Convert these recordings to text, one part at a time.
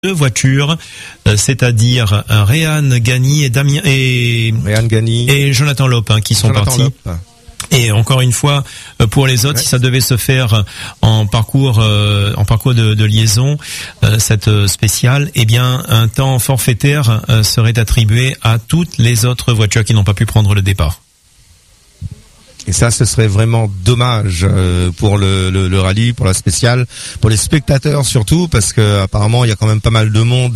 deux voitures, c'est-à-dire Réan Gagny et Jonathan Lope qui sont partis. Et encore une fois, pour les autres, si ça devait se faire en parcours de liaison, cette spéciale, eh bien, un temps forfaitaire serait attribué à toutes les autres voitures qui n'ont pas pu prendre le départ. Et ça, ce serait vraiment dommage pour le rallye, pour la spéciale, pour les spectateurs surtout, parce que apparemment il y a quand même pas mal de monde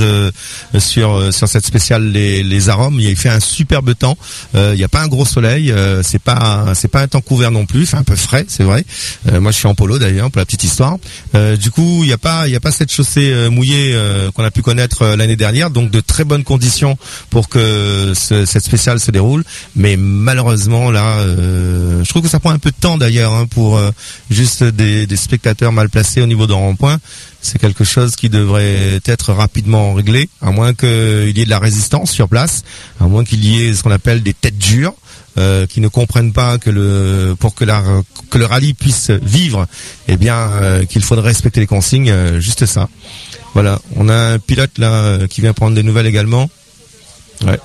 sur cette spéciale les arômes. Il fait un superbe temps. Il n'y a pas un gros soleil. C'est pas un temps couvert non plus. C'est un peu frais, c'est vrai. Moi, je suis en polo d'ailleurs pour la petite histoire. Du coup, il y a pas cette chaussée mouillée qu'on a pu connaître l'année dernière. Donc de très bonnes conditions pour que cette spéciale se déroule. Mais malheureusement là. Je trouve que ça prend un peu de temps d'ailleurs pour juste des spectateurs mal placés au niveau d'un rond-point. C'est quelque chose qui devrait être rapidement réglé, à moins qu'il y ait de la résistance sur place, à moins qu'il y ait ce qu'on appelle des têtes dures qui ne comprennent pas que pour que le rallye puisse vivre, eh bien qu'il faudrait respecter les consignes, juste ça. Voilà, on a un pilote là qui vient prendre des nouvelles également. Ouais.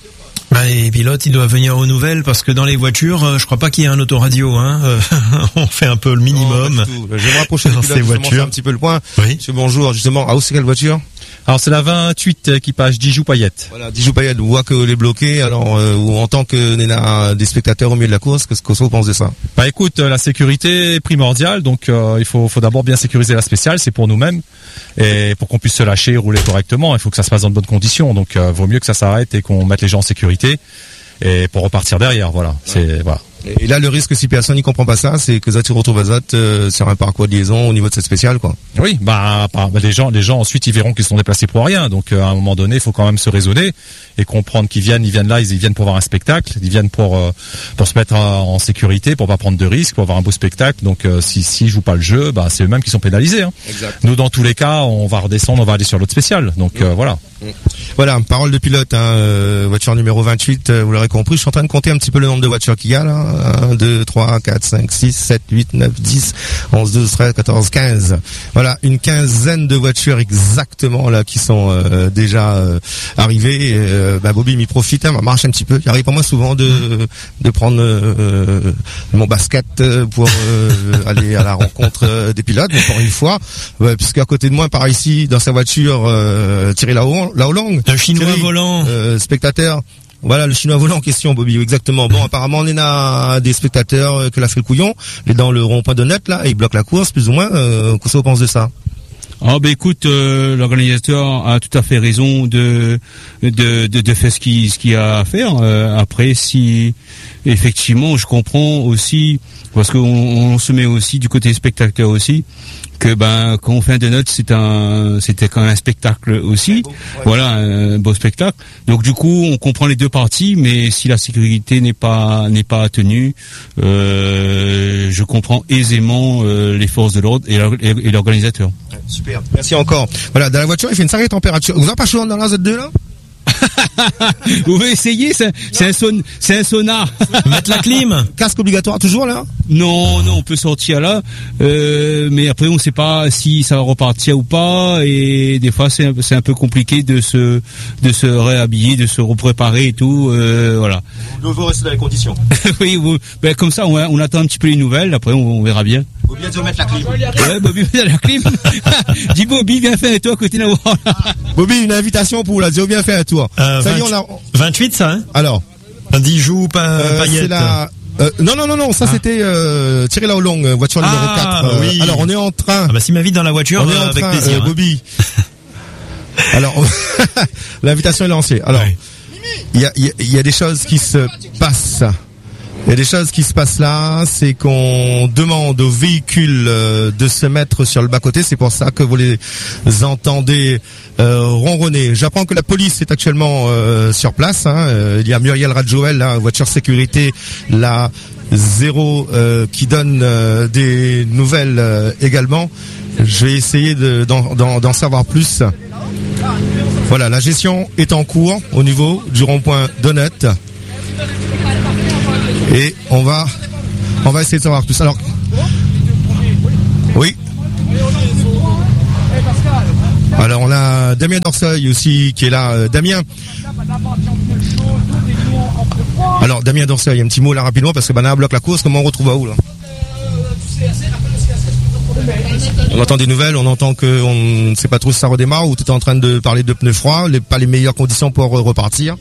Les pilotes, ils doivent venir aux nouvelles parce que dans les voitures, je crois pas qu'il y ait un autoradio. On fait un peu le minimum. Je vais me rapprocher dans ces voitures. Un petit peu le point. Oui. Monsieur, bonjour. Justement, où c'est quelle voiture? Alors c'est la 28 équipage Dijoux-Payette. Voilà, Dijoux-Payette. On voit qu'elle est bloquée. Alors, en tant que des spectateurs au milieu de la course, qu'est-ce que vous pensez de ça? Bah écoute, la sécurité est primordiale, donc il faut d'abord bien sécuriser la spéciale, c'est pour nous-mêmes, et pour qu'on puisse se lâcher et rouler correctement, il faut que ça se passe dans de bonnes conditions. Donc vaut mieux que ça s'arrête et qu'on mette les gens en sécurité et pour repartir derrière. Voilà, c'est voilà. Et là, le risque, si personne n'y comprend pas ça, c'est que Zati retrouve Azat sur un parcours de liaison au niveau de cette spéciale, quoi. Oui, les gens ensuite ils verront qu'ils sont déplacés pour rien. Donc à un moment donné, il faut quand même se raisonner et comprendre qu'ils viennent là, ils viennent pour voir un spectacle, ils viennent pour se mettre en sécurité, pour pas prendre de risques, pour avoir un beau spectacle. Donc s'ils jouent pas le jeu, c'est eux-mêmes qui sont pénalisés. Exact. Nous, dans tous les cas, on va redescendre, on va aller sur l'autre spéciale. Donc voilà. Voilà, parole de pilote, voiture numéro 28, vous l'aurez compris, je suis en train de compter un petit peu le nombre de voitures qu'il y a là. 1, 2, 3, 4, 5, 6, 7, 8, 9, 10, 11, 12, 13, 14, 15. Voilà, une quinzaine de voitures exactement là qui sont déjà arrivées. Bobby m'y profite, marche un petit peu. Il arrive pas moi souvent de prendre mon basket pour aller à la rencontre des pilotes, mais pour une fois, puisque à côté de moi, par ici, dans sa voiture, Thierry Laolong, un chinois volant, spectateur. Voilà, le chinois volant en question, Bobby, exactement. Bon, apparemment, on a des spectateurs que l'a fait le couillon, mais dans le rond-point de net, là, ils bloquent la course, plus ou moins. Qu'est-ce que vous pensez de ça? Écoute, l'organisateur a tout à fait raison de faire ce qu'il a à faire. Après, si effectivement, je comprends aussi, parce qu'on se met aussi du côté spectateur aussi, que quand on fait un donut, c'était quand même un spectacle aussi. Voilà, un beau spectacle. Donc du coup, on comprend les deux parties, mais si la sécurité n'est pas tenue, je comprends aisément les forces de l'ordre et l'organisateur. Super. Merci encore. Voilà, dans la voiture, il fait une sacrée température. Vous avez pas chaud dans la Z2 là? Vous pouvez essayer, c'est un sonar. Mettre la clim. Casque obligatoire toujours là? Non, on peut sortir là, mais après on sait pas si ça va repartir ou pas, et des fois c'est un peu compliqué de se réhabiller, de se repréparer et tout, voilà. Vous devez rester dans les conditions. Oui, comme ça on attend un petit peu les nouvelles, après on verra bien. Bobby a dit de mettre la clim. Ouais, Bobby met la clim. Dis Bobby, viens faire un tour à côté de la voie. Bobby, une invitation pour la dire, viens faire un tour. Ça y est, on a 28 ça, hein? Alors. Dijoux, Payette. C'est la... non, ça c'était Thierry Laolong, voiture numéro 4. Oui. Alors on est en train. S'il m'invite dans la voiture, on est en avec train, plaisir. Bobby. Alors l'invitation est lancée. Alors il y a des choses qui se passent. Il y a des choses qui se passent là, c'est qu'on demande aux véhicules de se mettre sur le bas-côté, c'est pour ça que vous les entendez ronronner. J'apprends que la police est actuellement sur place. Il y a Muriel Radjoel, voiture sécurité, la 0 qui donne des nouvelles également. Je vais essayer d'en savoir plus. Voilà, la gestion est en cours au niveau du rond-point d'Honnête. Et on va essayer de savoir plus. Alors, oui. Alors on a Damien Dorseuil aussi qui est là. Damien. Alors Damien Dorseuil, un petit mot là rapidement parce que Bana bloque la course. Comment on retrouve à où là? On entend des nouvelles, on entend que on ne sait pas trop si ça redémarre ou tu es en train de parler de pneus froids, pas les meilleures conditions pour repartir.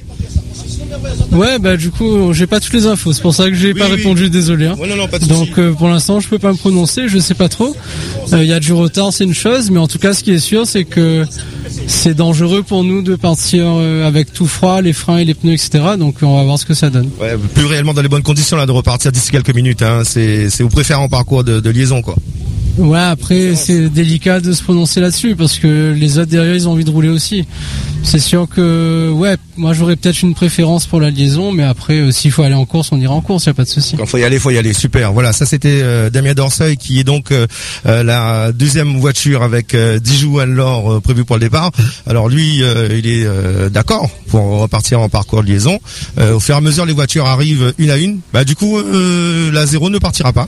Ouais, bah du coup, j'ai pas toutes les infos, c'est pour ça que j'ai pas répondu, désolé. Hein. Ouais, non, pas de Donc pour l'instant, je peux pas me prononcer, je sais pas trop. Il y a du retard, c'est une chose, mais en tout cas, ce qui est sûr, c'est que c'est dangereux pour nous de partir avec tout froid, les freins et les pneus, etc. Donc on va voir ce que ça donne. Ouais, plus réellement dans les bonnes conditions là de repartir d'ici quelques minutes. Hein. C'est vous préférez en parcours de liaison quoi. Ouais, après c'est délicat de se prononcer là-dessus parce que les autres derrière ils ont envie de rouler aussi. C'est sûr que ouais, moi j'aurais peut-être une préférence pour la liaison, mais après s'il faut aller en course, on ira en course, y a pas de souci. Quand faut y aller, super. Voilà, ça c'était Damien Dorseuil qui est donc la deuxième voiture avec Dijou Anne-Laure prévue pour le départ. Alors lui, il est d'accord pour repartir en parcours de liaison. Au fur et à mesure les voitures arrivent une à une. Bah du coup la 0 ne partira pas.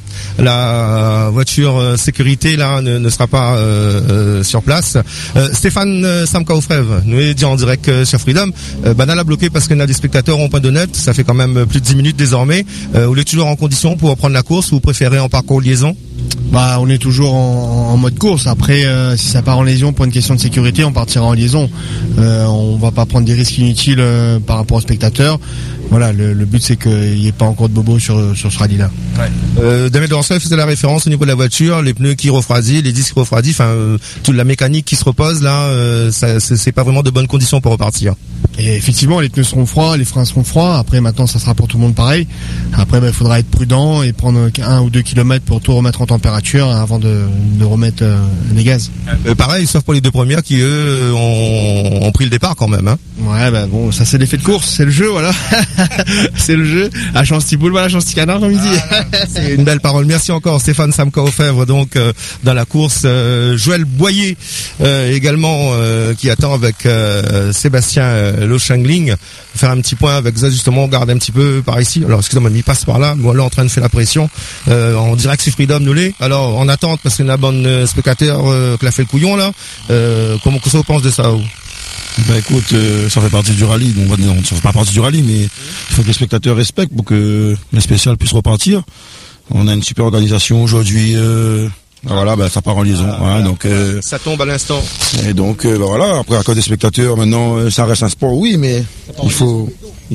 La voiture sécurité là ne sera pas sur place. Stéphane Samkaofrev nous est dit en direct sur Freedom. Banal a bloqué parce qu'il y a des spectateurs en point de net. Ça fait quand même plus de 10 minutes désormais. Vous êtes toujours en condition pour reprendre la course ou vous préférez en parcours liaison? Bah, on est toujours en mode course. Après, si ça part en liaison pour une question de sécurité, on partira en liaison. On va pas prendre des risques inutiles par rapport aux spectateurs. Voilà, le but c'est qu'il n'y ait pas encore de bobo sur ce rallye-là. Ouais. Damien Dorseuil faisait la référence au niveau de la voiture, les pneus qui refroidissent, les disques qui refroidissent, enfin toute la mécanique qui se repose là, c'est pas vraiment de bonnes conditions pour repartir. Et effectivement, les pneus seront froids, les freins seront froids. Après, maintenant, ça sera pour tout le monde pareil. Après, il faudra être prudent et prendre 1 ou 2 kilomètres pour tout remettre en température avant de remettre les gaz. Pareil, sauf pour les deux premières qui eux ont pris le départ quand même. Hein. Ouais, bah bon, ça c'est l'effet de course, c'est le jeu, voilà. C'est le jeu. À chance petit boule, à chance petit canard, comme il dit. C'est une belle parole. Merci encore, Stéphane Samkaofrev, donc dans la course. Joël Boyer également qui attend avec Sébastien Lochangling. Faire un petit point avec ça justement, on regarde un petit peu par ici. Alors excusez-moi, il passe par là. Moi là en train de faire la pression. En direct sur Freedom nous l'est. Alors en attente parce qu'il y a une bonne spectateur qui l'a fait le couillon là. Comment que ça vous pense de ça? Bah écoute, ça fait partie du rallye, donc ça fait pas partie du rallye, mais il faut que les spectateurs respectent pour que les spéciales puissent repartir. On a une super organisation aujourd'hui, voilà, bah ça part en liaison, voilà, donc ça tombe à l'instant. Et donc bah voilà, après à cause des spectateurs, maintenant ça reste un sport, oui, mais il faut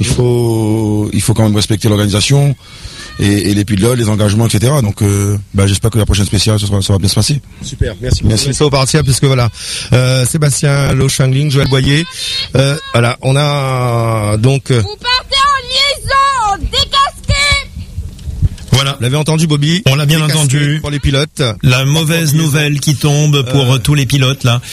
quand même respecter l'organisation. Et les pilotes, les engagements, etc. Donc, j'espère que la prochaine spéciale, ça va bien se passer. Super, merci. Merci. Ça au partir, puisque voilà, Sébastien Lochangling, Joël Boyer, voilà, on a donc. Vous partez en liaison, décasqué. Voilà. Vous l'avez entendu, Bobby? On l'a bien entendu. Pour les pilotes. La mauvaise nouvelle qui tombe pour tous les pilotes, là.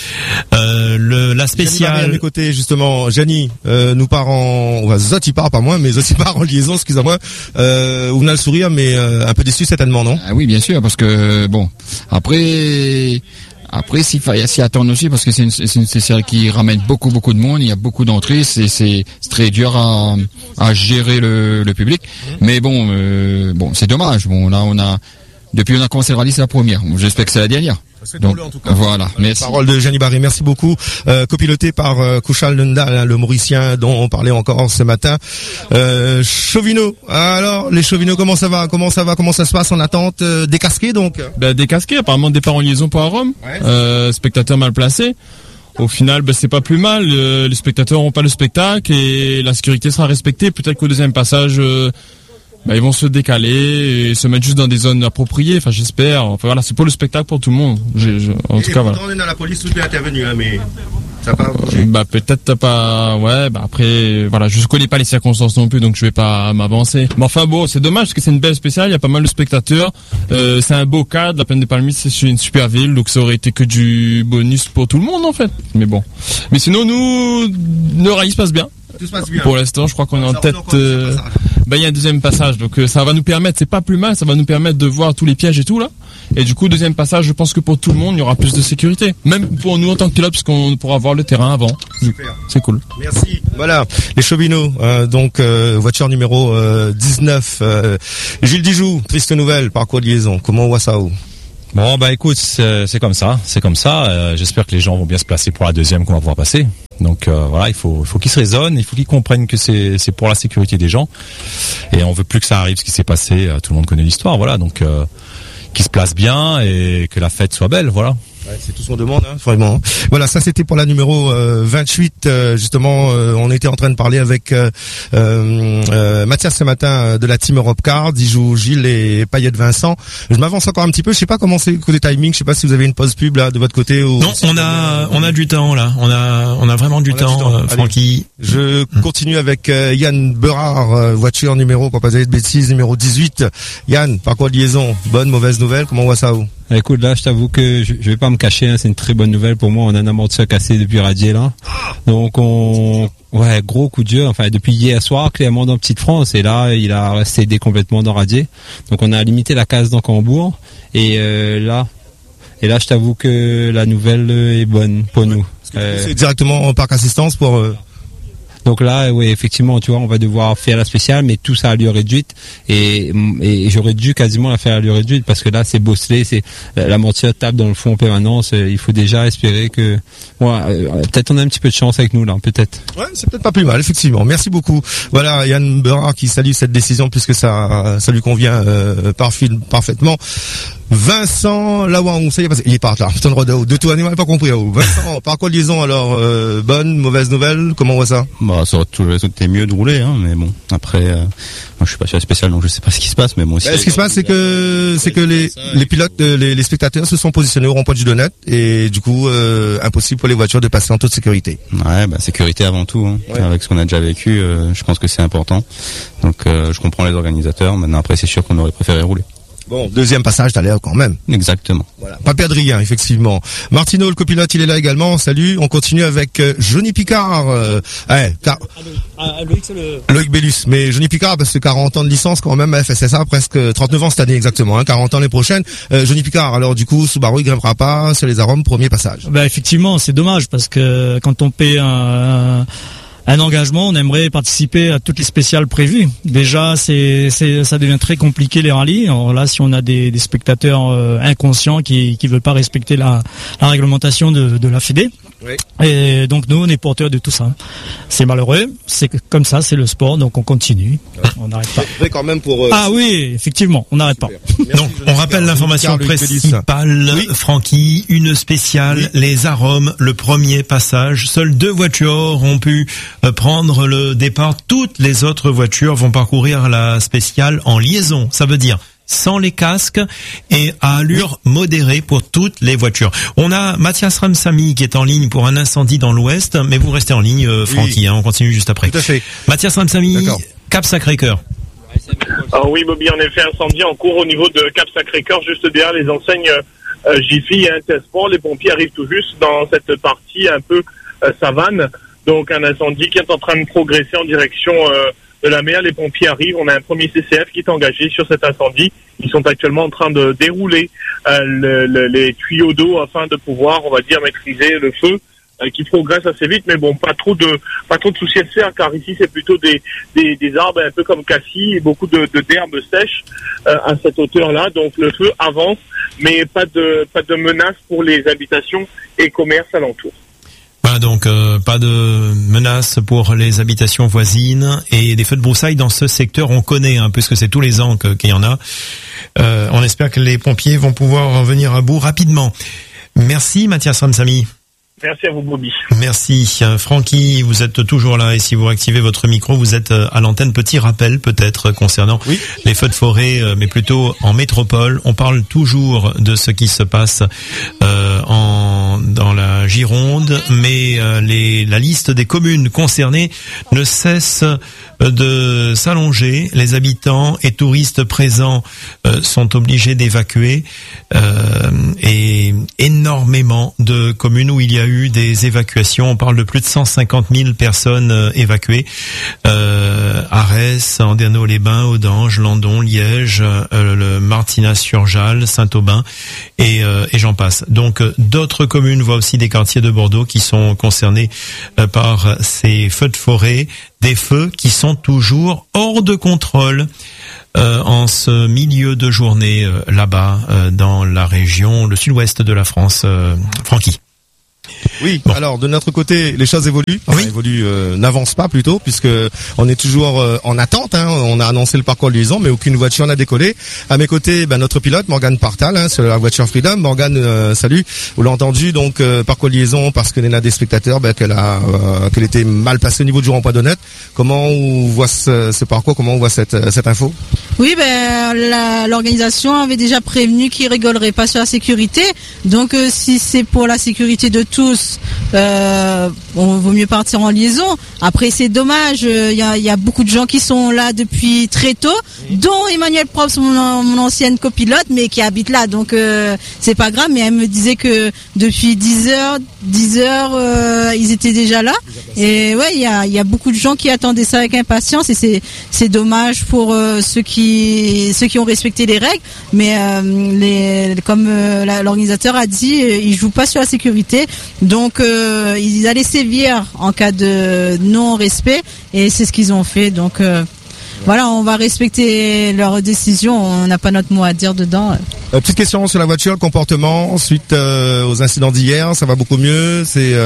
La spéciale. À mes côtés, justement, Gianni, nous part Zot, il part, pas moi, mais Zot, il part en liaison, excusez-moi. On a le sourire, mais un peu déçu, certainement, non? Ah oui, bien sûr, parce que, bon, après, s'il faut s'y attendre aussi, parce que c'est une spéciale qui ramène beaucoup de monde, il y a beaucoup d'entrées, c'est très dur à gérer le public. Mais bon, c'est dommage. Bon, là, depuis on a commencé le rallye, c'est la première. J'espère que c'est la dernière. Donc, en tout cas. Voilà, merci. Parole de Gianni Barré, merci beaucoup. Copiloté par Kouchal Lunda, le Mauricien dont on parlait encore ce matin. Chauvinot. Alors, les Chauvinot, comment ça va? Comment ça se passe en attente? Décasqué donc? Décasqué, apparemment départ en liaison pour Rome. Ouais. Spectateur mal placé. Au final, c'est pas plus mal. Les spectateurs n'ont pas le spectacle et la sécurité sera respectée. Peut-être qu'au deuxième passage, ils vont se décaler et se mettre juste dans des zones appropriées. Enfin, j'espère. Enfin voilà, c'est pour le spectacle pour tout le monde. En tout cas, voilà. On est dans la police, tout est intervenu, hein, mais ça n'a pas bougé. Peut-être pas. Ouais. Après, voilà, je connais pas les circonstances non plus, donc je vais pas m'avancer. Mais enfin bon, c'est dommage parce que c'est une belle spéciale. Il y a pas mal de spectateurs. C'est un beau cadre. La Plaine des Palmiers, c'est une super ville, donc ça aurait été que du bonus pour tout le monde en fait. Mais bon. Mais sinon, le rallye se passe bien. Tout se passe bien. Pour l'instant, je crois qu'on est en tête. Il y a un deuxième passage, donc ça va nous permettre, c'est pas plus mal, ça va nous permettre de voir tous les pièges et tout là. Et du coup, deuxième passage, je pense que pour tout le monde, il y aura plus de sécurité. Même pour nous en tant que pilote, parce qu'on pourra voir le terrain avant. Super. C'est cool. Merci. Voilà, les Chauvinot, donc voiture numéro 19. Gilles Dijou, triste nouvelle, parcours de liaison. Comment on voit ça? Bon, bah écoute, c'est comme ça. J'espère que les gens vont bien se placer pour la deuxième qu'on va pouvoir passer. Donc voilà, il faut qu'ils se raisonnent, il faut qu'ils comprennent que c'est pour la sécurité des gens. Et on veut plus que ça arrive, ce qui s'est passé. Tout le monde connaît l'histoire, voilà. Donc qu'ils se placent bien et que la fête soit belle, voilà. Ouais, c'est tout ce qu'on demande, vraiment. Voilà, ça c'était pour la numéro 28. Justement, on était en train de parler avec Mathias ce matin de la team Europe Card. Il joue Gilles et Payet Vincent. Je m'avance encore un petit peu. Je sais pas comment c'est côté timing. Je sais pas si vous avez une pause pub là de votre côté. Ou non, on a du temps là. On a vraiment du temps. Francky. Je continue avec Yann Berard, voiture numéro, pour pas dire de bêtises, numéro 18. Yann, par quoi de liaison? Bonne, mauvaise nouvelle? Comment on voit ça où? Écoute, là, je t'avoue que je vais pas me cacher, c'est une très bonne nouvelle pour moi. On a un amortisseur cassé depuis Radier, là. Donc, gros coup de jeu. Enfin, depuis hier soir, clairement dans Petite France. Et là, il a cédé complètement dans Radier. Donc, on a limité la casse dans Cambourg. Et là, je t'avoue que la nouvelle est bonne pour nous. C'est directement en parc assistance pour... Donc là, oui, effectivement, tu vois, on va devoir faire la spéciale, mais tout ça à allure réduite. Et j'aurais dû quasiment la faire à allure réduite parce que là, c'est bosselé, c'est l'amortisseur tape dans le fond en permanence. Il faut déjà espérer que, peut-être on a un petit peu de chance avec nous là, peut-être. Ouais, c'est peut-être pas plus mal, effectivement. Merci beaucoup. Voilà, Yann Berard qui salue cette décision puisque ça lui convient parfaitement. Vincent Lawaou, ça y est, il est parti là. Putain de Rodao, de tout animal, pas compris. Vincent, par quoi de liaison alors? Bonne, mauvaise nouvelle? Comment on voit ça? Bah, ça aurait toujours été mieux de rouler, hein, mais bon. Après, moi, je suis pas sur la spéciale, donc je sais pas ce qui se passe, mais bon. Ce qui se passe, c'est que les pilotes, les spectateurs se sont positionnés au rond-point du Donut et du coup, impossible pour les voitures de passer en toute sécurité. Ouais, bah, sécurité avant tout, hein. Ouais. Avec ce qu'on a déjà vécu, je pense que c'est important. Donc, je comprends les organisateurs. Maintenant, après, c'est sûr qu'on aurait préféré rouler. Bon, deuxième passage d'aller quand même. Exactement. Voilà. Pas perdre rien, effectivement. Martino, le copilote, il est là également. Salut. On continue avec Johnny Picard. Loïc, c'est le... Loïc Bellus. Mais Johnny Picard, parce que 40 ans de licence quand même à FSSA, presque 39 ans cette année exactement, 40 ans l'année prochaine. Johnny Picard, alors du coup, Subaru, il grimpera pas sur les arômes, premier passage. Bah, effectivement, c'est dommage parce que quand on paie un engagement, on aimerait participer à toutes les spéciales prévues. Déjà, ça devient très compliqué les rallyes. Alors là, si on a des spectateurs inconscients qui veulent pas respecter la réglementation de la Fédé. Oui. Et donc nous, on est porteurs de tout ça. C'est malheureux, c'est comme ça, c'est le sport, donc on continue. Ouais. On n'arrête pas. Quand même pour. Ah oui, effectivement, on n'arrête pas. Donc, on rappelle l'information principale, oui. Francky, une spéciale, oui. Les arômes, le premier passage. Seules 2 voitures ont pu prendre le départ. Toutes les autres voitures vont parcourir la spéciale en liaison. Ça veut dire sans les casques et à allure modérée pour toutes les voitures. On a Mathias Ramsamy qui est en ligne pour un incendie dans l'Ouest, mais vous restez en ligne, Francky, oui. On continue juste après. Tout à fait. Mathias Ramsamy, Cap Sacré-Cœur. Oui, Bobby, en effet, incendie en cours au niveau de Cap Sacré-Cœur, juste derrière les enseignes Jiffy et Intersport. Les pompiers arrivent tout juste dans cette partie un peu savane. Donc un incendie qui est en train de progresser en direction de la mer. Les pompiers arrivent. On a un premier CCF qui est engagé sur cet incendie. Ils sont actuellement en train de dérouler les tuyaux d'eau afin de pouvoir, on va dire, maîtriser le feu qui progresse assez vite. Mais bon, pas trop de soucis à se faire, car ici c'est plutôt des arbres un peu comme cassis et beaucoup d'herbes sèches à cette hauteur-là. Donc le feu avance, mais pas de menace pour les habitations et commerces alentours. Voilà, donc pas de menace pour les habitations voisines et des feux de broussailles dans ce secteur. On connaît, puisque c'est tous les ans qu'il y en a. On espère que les pompiers vont pouvoir venir à bout rapidement. Merci Mathias Ramsamy. Merci à vous, Bobby. Merci. Francky, vous êtes toujours là et si vous activez votre micro, vous êtes à l'antenne. Petit rappel peut-être concernant les feux de forêt, mais plutôt en métropole. On parle toujours de ce qui se passe dans la Gironde, mais la liste des communes concernées ne cesse de s'allonger. Les habitants et touristes présents sont obligés d'évacuer et énormément de communes où il y a eu des évacuations. On parle de plus de 150 000 personnes évacuées. Arès, Andernos-les-Bains, Audange, Landon, Liège, le Martinas-sur-Jalles, Saint-Aubin et j'en passe. Donc d'autres communes voient aussi des quartiers de Bordeaux qui sont concernés par ces feux de forêt, des feux qui sont toujours hors de contrôle. en ce milieu de journée là-bas dans la région, le sud-ouest de la France, Francky? Oui, bon. Alors de notre côté, les choses évoluent. Enfin, évoluent, n'avancent pas plutôt, puisque on est toujours en attente. On a annoncé le parcours de liaison, mais aucune voiture n'a décollé. À mes côtés, notre pilote Morgane Partal, sur la voiture Freedom. Morgane, salut. Vous l'avez entendu, donc parcours de liaison parce qu'elle a des spectateurs, qu'elle était mal placée au niveau du rond-point d'Honnête. Comment on voit ce parcours? Comment on voit cette info? Oui, l'organisation avait déjà prévenu qu'ils rigolerait pas sur la sécurité. Donc si c'est pour la sécurité de tous, on vaut mieux partir en liaison. Après, c'est dommage, il y a beaucoup de gens qui sont là depuis très tôt, dont Emmanuel Probst, mon ancienne copilote, mais qui habite là, donc c'est pas grave. Mais elle me disait que depuis 10 heures, ils étaient déjà là. Et ouais, il y a beaucoup de gens qui attendaient ça avec impatience, et c'est dommage pour ceux qui ont respecté les règles. Mais comme l'organisateur a dit, ils jouent pas sur la sécurité. Donc ils allaient sévir en cas de non-respect, et c'est ce qu'ils ont fait. Donc voilà, on va respecter leur décision, on n'a pas notre mot à dire dedans. Petite question sur la voiture, le comportement suite aux incidents d'hier, ça va beaucoup mieux.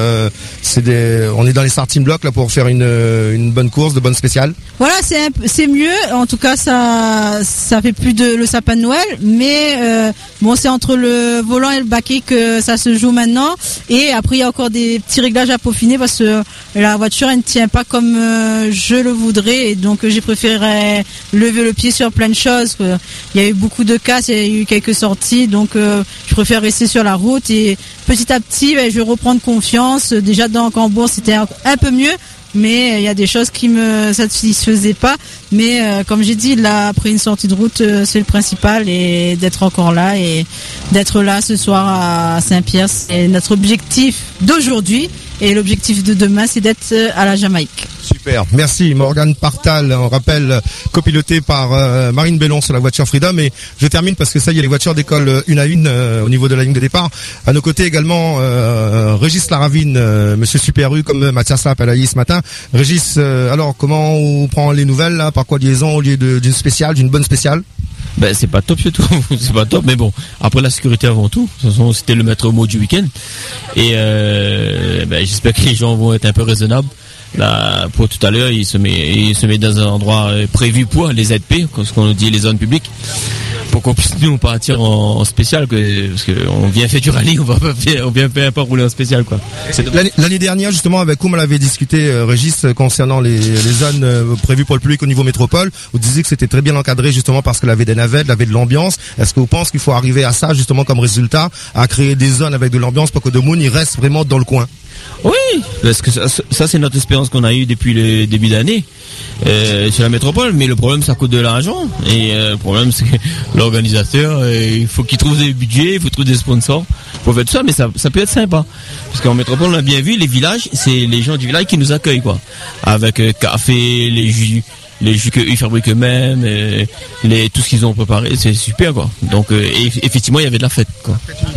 On est dans les starting blocks là pour faire une bonne course, de bonne spéciale. Voilà, c'est mieux. En tout cas, ça fait plus de le sapin de Noël, mais c'est entre le volant et le baquet que ça se joue maintenant. Et après, il y a encore des petits réglages à peaufiner parce que la voiture elle ne tient pas comme je le voudrais, et donc j'ai préféré lever le pied sur plein de choses. Il y a eu beaucoup de casses, il y a eu quelques sorties, donc je préfère rester sur la route, et petit à petit je vais reprendre confiance. Déjà dans Cambourg c'était un peu mieux, mais il y a des choses qui me satisfaisaient pas, mais comme j'ai dit, là après une sortie de route, c'est le principal, et d'être encore là et d'être là ce soir à Saint-Pierre, c'est notre objectif d'aujourd'hui, et l'objectif de demain c'est d'être à la Jamaïque. Super, merci Morgane Partal, on rappelle copiloté par Marine Bellon sur la voiture Freedom. Et je termine parce que ça y est, les voitures décollent une à une au niveau de la ligne de départ. À nos côtés également Régis Laravine, Monsieur Super U, comme Mathias l'appelle à ce matin. Régis, alors comment on prend les nouvelles là, par quoi liaison au lieu d'une spéciale, d'une bonne spéciale? C'est pas top surtout, c'est pas top, mais bon, après la sécurité avant tout, de toute façon c'était le maître mot du week-end, et j'espère que les gens vont être un peu raisonnables. Là, pour tout à l'heure, il se met dans un endroit prévu pour les ZP, ce qu'on nous dit les zones publiques, pour qu'on puisse nous partir en spécial, parce qu'on vient faire du rallye, on vient pas rouler en spécial, quoi. L'année dernière, justement, avec whom on avait discuté, Régis, concernant les zones prévues pour le public au niveau métropole, vous disiez que c'était très bien encadré, justement, parce qu'elle avait des navettes, elle avait de l'ambiance. Est-ce que vous pensez qu'il faut arriver à ça, justement, comme résultat, à créer des zones avec de l'ambiance pour que de monde, il reste vraiment dans le coin? Oui, parce que ça c'est notre expérience qu'on a eue depuis le début d'année sur la métropole, mais le problème ça coûte de l'argent, et le problème c'est que l'organisateur, il faut qu'il trouve des budgets, il faut trouver des sponsors pour faire tout ça, mais ça peut être sympa, parce qu'en métropole on a bien vu, les villages, c'est les gens du village qui nous accueillent, quoi, avec café, les jus qu'ils fabriquent eux-mêmes, tout ce qu'ils ont préparé, c'est super, quoi. Donc effectivement il y avait de la fête, quoi.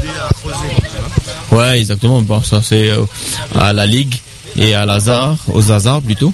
Ouais, exactement. Bon, ça c'est à la Ligue et à Lazare, aux Hazards plutôt,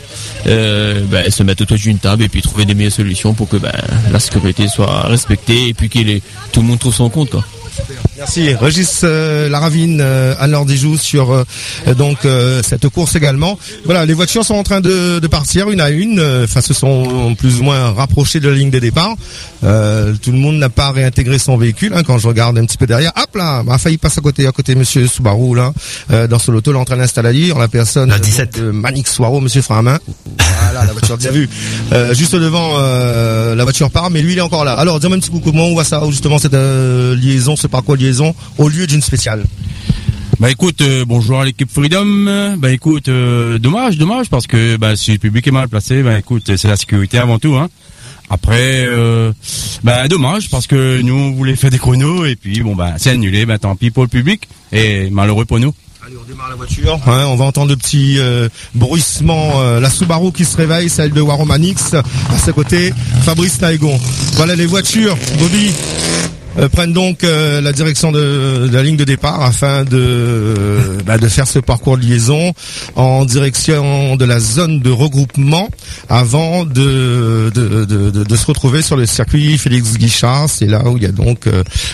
se mettre autour d'une table et puis trouver des meilleures solutions pour que la sécurité soit respectée, et puis tout le monde trouve son compte, quoi. Merci. Régis Laravine, Anne-Laure Dijoux sur cette course également. Voilà, les voitures sont en train de partir une à une, se sont plus ou moins rapprochées de la ligne des départs. Tout le monde n'a pas réintégré son véhicule, quand je regarde un petit peu derrière. Hop là, a failli passer à côté monsieur Subaru là, dans son auto, là, en train d'installer en la personne de Manic Swaro, monsieur Framain. Voilà, la voiture bien vue. Juste devant la voiture part, mais lui il est encore là. Alors, dis-moi un petit coup comment on voit ça, justement cette liaison, ce parcours de liaison au lieu d'une spéciale. Écoute, bonjour à l'équipe Freedom. Écoute, dommage parce que si le public est mal placé, écoute, c'est la sécurité avant tout, hein. Après, dommage parce que nous on voulait faire des chronos, et puis c'est annulé, tant pis pour le public et malheureux pour nous. Allez, on démarre la voiture. On va entendre le petit bruissement, la Subaru qui se réveille, celle de Waromanix. À ses côtés, Fabrice Naegon. Voilà les voitures, Bobby. prennent donc la direction de la ligne de départ afin de faire ce parcours de liaison en direction de la zone de regroupement avant de se retrouver sur le circuit Félix Guichard. C'est là où il y a donc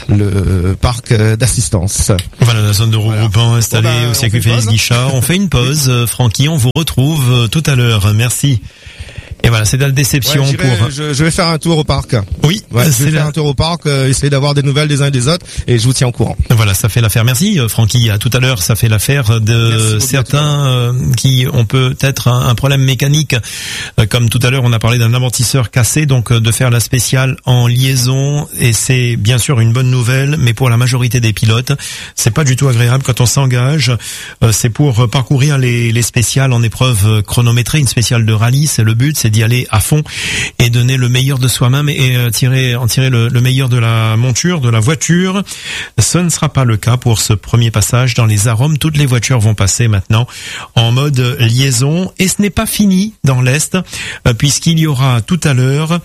le parc d'assistance. Voilà la zone de regroupement installée au circuit Félix Guichard. On fait une pause, Francky, on vous retrouve tout à l'heure. Merci. Et voilà, c'est de la déception je vais faire un tour au parc. Oui, je vais faire un tour au parc, essayer d'avoir des nouvelles des uns et des autres, et je vous tiens au courant. Voilà, ça fait l'affaire. Merci, Francky. À tout à l'heure, ça fait l'affaire de certains qui ont peut-être un problème mécanique. Comme tout à l'heure, on a parlé d'un amortisseur cassé, donc de faire la spéciale en liaison, et c'est bien sûr une bonne nouvelle, mais pour la majorité des pilotes, c'est pas du tout agréable quand on s'engage. C'est pour parcourir les spéciales en épreuve chronométrée, une spéciale de rallye, c'est le but, c'est d'y aller à fond et donner le meilleur de soi-même et en tirer le meilleur de la monture, de la voiture. Ce ne sera pas le cas pour ce premier passage dans les arômes. Toutes les voitures vont passer maintenant en mode liaison, et ce n'est pas fini dans l'Est, puisqu'il y aura tout à l'heure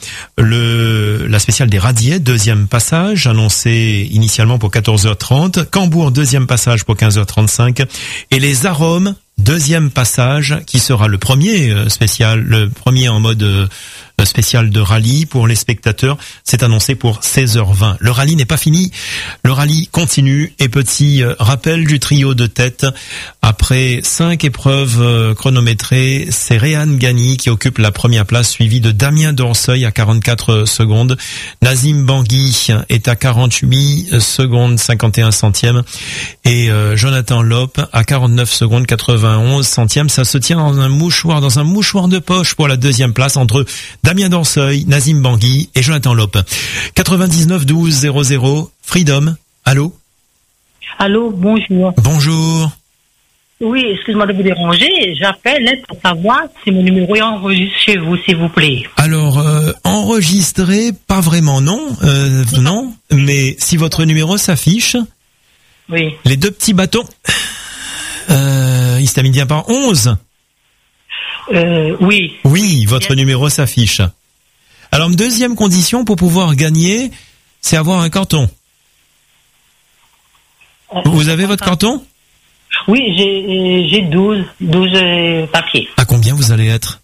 la spéciale des radiers, deuxième passage, annoncé initialement pour 14h30, Cambourg, deuxième passage pour 15h35, et les arômes, deuxième passage, qui sera le premier en mode spécial de rallye pour les spectateurs. C'est annoncé pour 16h20. Le rallye n'est pas fini. Le rallye continue. Et petit rappel du trio de tête. Après 5 épreuves chronométrées, c'est Réhan Ghani qui occupe la première place, suivi de Damien Dorseuil à 44 secondes. Nazim Bangui est à 48 secondes 51 centièmes. Et Jonathan Lope à 49 secondes 91 centièmes. Ça se tient dans un mouchoir de poche pour la deuxième place entre Damien Dorseuil, Nazim Bangui et Jonathan Lope. 99 12 00 Freedom. Allô? Allô, bonjour. Bonjour. Oui, excuse-moi de vous déranger. J'appelle pour savoir si mon numéro est enregistré chez vous, s'il vous plaît. Alors, enregistré, pas vraiment, non. Non, mais si votre numéro s'affiche, oui. Les deux petits bâtons, il se termine bien par 11. Oui. Oui, votre numéro s'affiche. Alors, deuxième condition pour pouvoir gagner, c'est avoir un carton. Vous avez votre carton? Oui, j'ai 12 papiers. À combien vous allez être?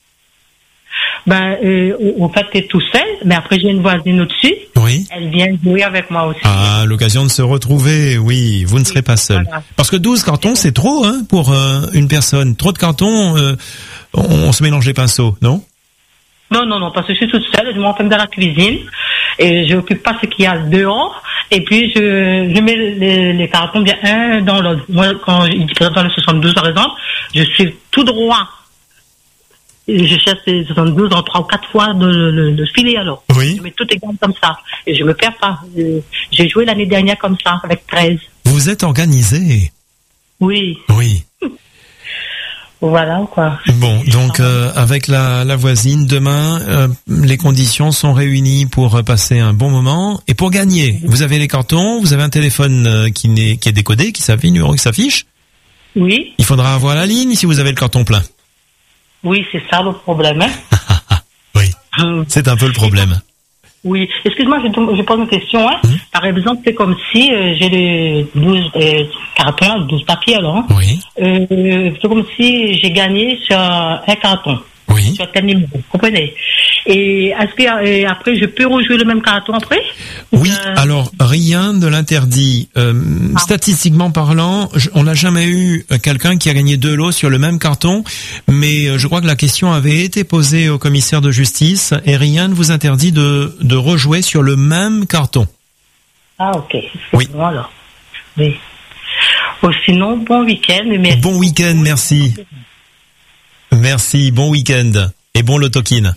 En fait, t'es tout seul, mais après j'ai une voisine au-dessus. Oui. Elle vient jouer avec moi aussi. Ah, l'occasion de se retrouver, oui, vous ne serez pas seul. Voilà. Parce que 12 cartons, c'est trop, hein, pour une personne. Trop de cartons, on se mélange les pinceaux, non? Non, parce que je suis toute seule, je m'enferme dans la cuisine, et je n'occupe pas ce qu'il y a dehors, et puis je mets les cartons bien un dans l'autre. Moi, quand il présente dans le 72, par exemple, je suis tout droit. Je cherche les 72 en 3 ou 4 fois le filet, alors. Oui. Je mets toutes les gammes comme ça. Et je me perds pas. J'ai joué l'année dernière comme ça, avec 13. Vous êtes organisé? Oui. Oui. Voilà, quoi. Bon, donc, avec la voisine, demain, les conditions sont réunies pour passer un bon moment. Et pour gagner, vous avez les cartons, vous avez un téléphone qui est décodé, qui s'affiche, numéro qui s'affiche. Oui. Il faudra avoir la ligne si vous avez le carton plein. Oui, c'est ça le problème. Hein. Oui, c'est un peu le problème. Oui, excuse-moi, je pose une question. Hein. Par exemple, c'est comme si j'ai les 12 cartons, 12 papiers alors. Hein. Oui. C'est comme si j'ai gagné sur un carton. Oui. Sur tel numéro, vous comprenez? Et est-ce que après, je peux rejouer le même carton après? Oui, alors rien ne l'interdit. Statistiquement parlant, on n'a jamais eu quelqu'un qui a gagné 2 lots sur le même carton, mais je crois que la question avait été posée au commissaire de justice et rien ne vous interdit de rejouer sur le même carton. Ah, ok. Oui. Bon, alors. Oui. Sinon, bon week-end. Merci. Bon week-end, merci. Merci, bon week-end et bon lotokin.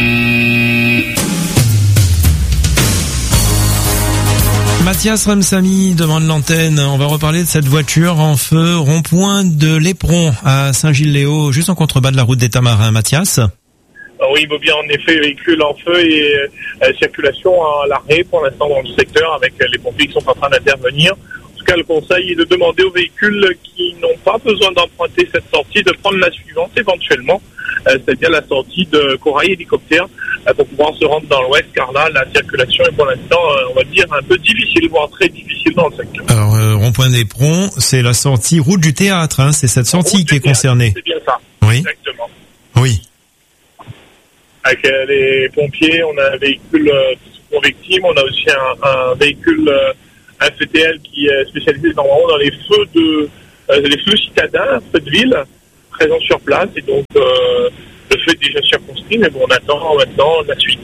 Mathias Ramsamy demande l'antenne. On va reparler de cette voiture en feu, rond-point de l'Éperon à Saint-Gilles-Léo, juste en contrebas de la route des Tamarins. Mathias? Oui, Bobby, en effet, véhicule en feu et circulation à l'arrêt pour l'instant dans le secteur avec les pompiers qui sont en train d'intervenir. En tout cas, le conseil est de demander aux véhicules qui n'ont pas besoin d'emprunter cette sortie de prendre la suivante éventuellement, c'est-à-dire la sortie de Corail Hélicoptère pour pouvoir se rendre dans l'ouest, car là, la circulation est pour l'instant, on va dire, un peu difficile, voire très difficile dans le secteur. Alors, rond-point des Pronts, c'est la sortie route du théâtre, hein, c'est cette sortie qui est concernée. C'est bien ça. Oui. Exactement. Oui. Avec les pompiers, on a un véhicule pour victimes, on a aussi un véhicule, un FTL qui est spécialisé normalement dans les feux citadins, feux de ville, présents sur place, et donc le feu est déjà circonscrit, mais bon, on attend maintenant la suite.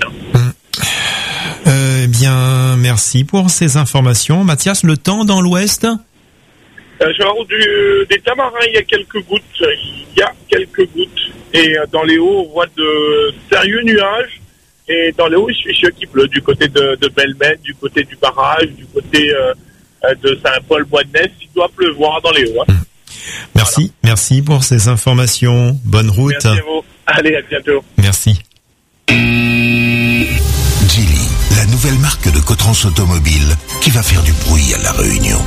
Eh bien, merci pour ces informations. Mathias, le temps dans l'ouest? Sur la route des Tamarins, il y a quelques gouttes. Et dans les hauts, on voit de sérieux nuages. Et dans les hauts, il suffit qu'il pleut. Du côté de Belmène, du côté du barrage, du côté de Saint-Paul-Bois-de-Ness, il doit pleuvoir dans les hauts. Hein. Merci, voilà. Merci pour ces informations. Bonne route. Merci à vous. Allez, à bientôt. Merci. Geely, la nouvelle marque de Cotrans Automobile qui va faire du bruit à La Réunion.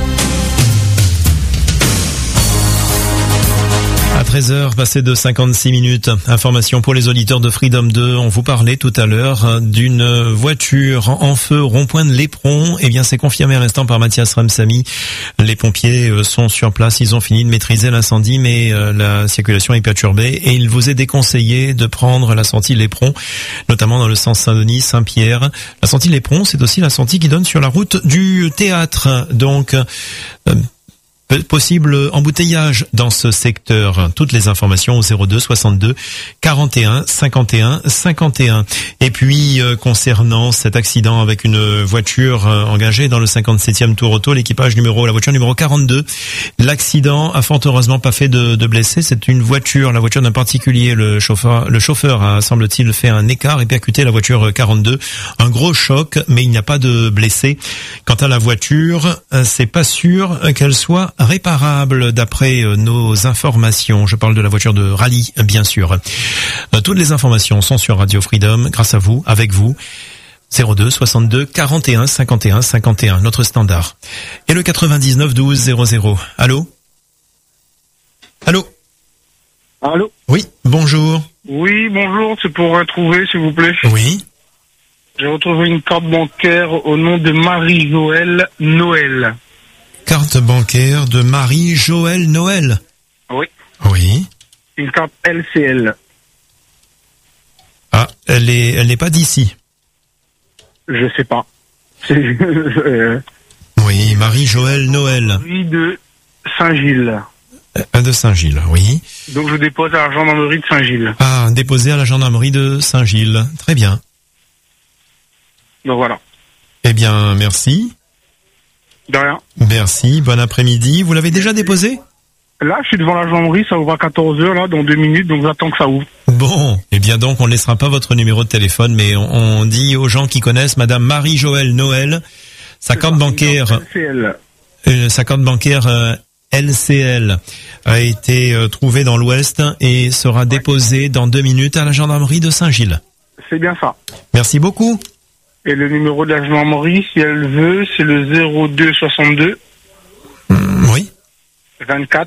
À 13h, passé de 56 minutes. Information pour les auditeurs de Freedom 2. On vous parlait tout à l'heure d'une voiture en feu rond-point de l'Éperon. Eh bien, c'est confirmé à l'instant par Mathias Ramsamy. Les pompiers sont sur place. Ils ont fini de maîtriser l'incendie, mais la circulation est perturbée et il vous est déconseillé de prendre la sortie l'Éperon, notamment dans le sens Saint-Denis, Saint-Pierre. La sortie l'Éperon, c'est aussi la sortie qui donne sur la route du théâtre. Donc, possible embouteillage dans ce secteur. Toutes les informations au 02 62 41 51 51. Et puis concernant cet accident avec une voiture engagée dans le 57e tour auto, la voiture numéro 42, l'accident a fort heureusement pas fait de blessés. C'est une voiture, la voiture d'un particulier. Le chauffeur a, semble-t-il, fait un écart et percuté la voiture 42. Un gros choc, mais il n'y a pas de blessés. Quant à la voiture, c'est pas sûr qu'elle soit réparable d'après nos informations. Je parle de la voiture de rallye, bien sûr. Toutes les informations sont sur Radio Freedom, grâce à vous, avec vous. 02 62 41 51 51, notre standard. Et le 99 12 00. Allô? Allô? Allô? Oui, bonjour. Oui, bonjour, c'est pour retrouver, s'il vous plaît. Oui. J'ai retrouvé une carte bancaire au nom de Marie-Joëlle Noël. Carte bancaire de Marie-Joëlle Noël. Oui. Oui. Une carte LCL. Ah, elle n'est pas d'ici. Je sais pas. Oui, Marie-Joëlle Noël. Rue de Saint-Gilles. De Saint-Gilles, oui. Donc je dépose à la gendarmerie de Saint-Gilles. Ah, déposé à la gendarmerie de Saint-Gilles. Très bien. Donc voilà. Eh bien, merci. De rien. Merci, bon après-midi. Vous l'avez déjà déposé? Là, je suis devant la gendarmerie, ça ouvre à 14h, là, dans 2 minutes, donc j'attends que ça ouvre. Bon, eh bien donc, on ne laissera pas votre numéro de téléphone, mais on dit aux gens qui connaissent Madame Marie-Joëlle Noël, sa carte bancaire... LCL. Sa carte bancaire LCL a été trouvée dans l'Ouest et sera déposée dans 2 minutes à la gendarmerie de Saint-Gilles. C'est bien ça. Merci beaucoup. Et le numéro de la gendarmerie, si elle veut, c'est le 02 62. Oui. 24.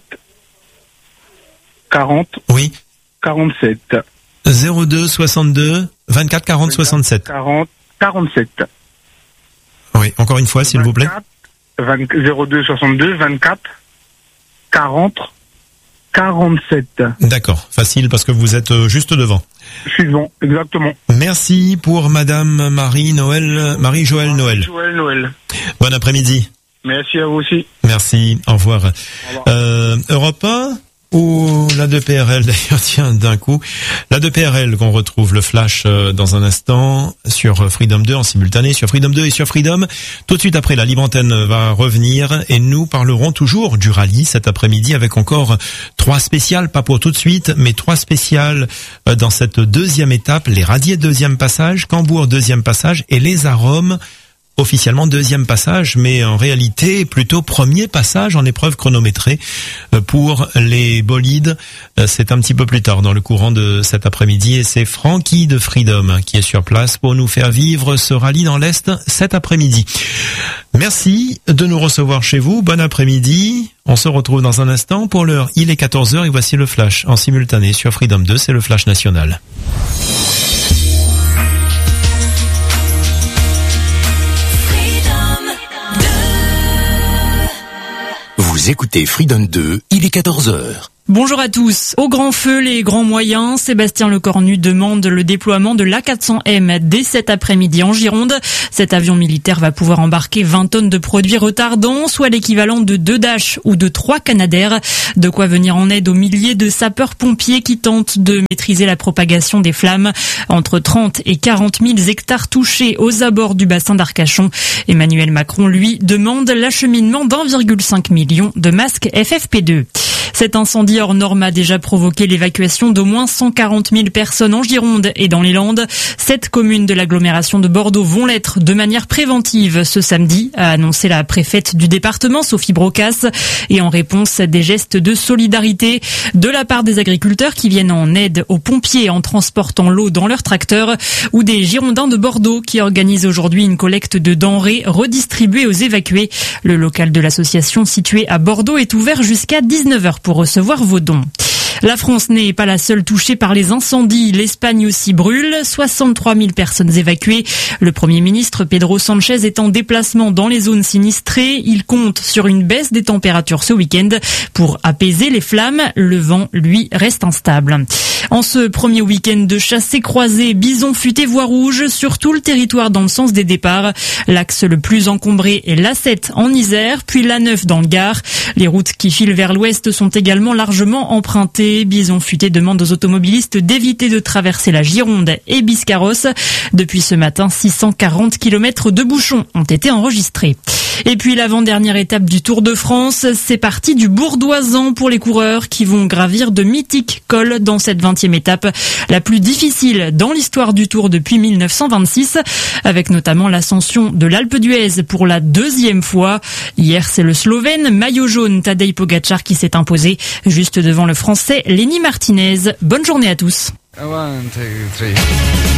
40. Oui. 47. 02 62 24 40 67. 40 47. Oui, encore une fois, s'il vous plaît. 02 62 24 40 47. D'accord, facile parce que vous êtes juste devant. Je suis devant, exactement. Merci pour Madame Marie-Joëlle Noël. Joël Noël. Bon après-midi. Merci à vous aussi. Merci, au revoir. Europe 1 ou la 2PRL d'ailleurs, tiens, d'un coup. La 2PRL qu'on retrouve le flash dans un instant sur Freedom 2 en simultané, sur Freedom 2 et sur Freedom. Tout de suite après, la libre antenne va revenir et nous parlerons toujours du rallye cet après-midi avec encore 3 spéciales, pas pour tout de suite, mais 3 spéciales dans cette deuxième étape, les radiers deuxième passage, Cambourg deuxième passage et les arômes officiellement deuxième passage, mais en réalité plutôt premier passage en épreuve chronométrée pour les bolides. C'est un petit peu plus tard dans le courant de cet après-midi et c'est Francky de Freedom qui est sur place pour nous faire vivre ce rallye dans l'Est cet après-midi. Merci de nous recevoir chez vous. Bon après-midi. On se retrouve dans un instant. Pour l'heure, il est 14h et voici le flash en simultané sur Freedom 2. C'est le flash national. Vous écoutez Freedom 2, il est 14h. Bonjour à tous. Au grand feu, les grands moyens, Sébastien Lecornu demande le déploiement de l'A400M dès cet après-midi en Gironde. Cet avion militaire va pouvoir embarquer 20 tonnes de produits retardants, soit l'équivalent de 2 Dash ou de 3 Canadair. De quoi venir en aide aux milliers de sapeurs-pompiers qui tentent de maîtriser la propagation des flammes. Entre 30 et 40 000 hectares touchés aux abords du bassin d'Arcachon. Emmanuel Macron, lui, demande l'acheminement d'1,5 million de masques FFP2. Cet incendie hors norme a déjà provoqué l'évacuation d'au moins 140 000 personnes en Gironde et dans les Landes. 7 communes de l'agglomération de Bordeaux vont l'être de manière préventive ce samedi, a annoncé la préfète du département, Sophie Brocas, et en réponse des gestes de solidarité de la part des agriculteurs qui viennent en aide aux pompiers en transportant l'eau dans leurs tracteurs ou des Girondins de Bordeaux qui organisent aujourd'hui une collecte de denrées redistribuées aux évacués. Le local de l'association situé à Bordeaux est ouvert jusqu'à 19h pour recevoir vos dons. La France n'est pas la seule touchée par les incendies. L'Espagne aussi brûle. 63 000 personnes évacuées. Le Premier ministre Pedro Sanchez est en déplacement dans les zones sinistrées. Il compte sur une baisse des températures ce week-end pour apaiser les flammes. Le vent, lui, reste instable. En ce premier week-end de chassés-croisés, bisons futés voie rouge sur tout le territoire dans le sens des départs. L'axe le plus encombré est l'A7 en Isère, puis l'A9 dans le Gard. Les routes qui filent vers l'ouest sont également largement empruntées. Bison Futé demande aux automobilistes d'éviter de traverser la Gironde et Biscarrosse. Depuis ce matin, 640 km de bouchons ont été enregistrés. Et puis l'avant-dernière étape du Tour de France, c'est parti du Bourdoisan pour les coureurs qui vont gravir de mythiques cols dans cette 20e étape, la plus difficile dans l'histoire du Tour depuis 1926, avec notamment l'ascension de l'Alpe d'Huez pour la 2e fois. Hier, c'est le Slovène maillot jaune Tadej Pogačar qui s'est imposé juste devant le Français Lenny Martinez. Bonne journée à tous. 1, 2, 3.